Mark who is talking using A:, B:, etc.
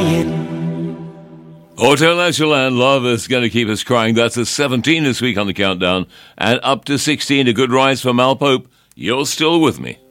A: Hotel Leisureland, Love is going to keep us crying. That's a 17 this week on the countdown. And up to 16, a good rise for Mal Pope. You're Still With Me.